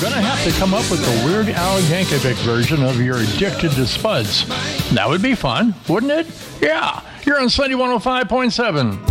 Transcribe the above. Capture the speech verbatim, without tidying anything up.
going to have to come up with the Weird Al Yankovic version of You're Addicted to Spuds. That would be fun, wouldn't it? Yeah, you're on Sunday one oh five point seven.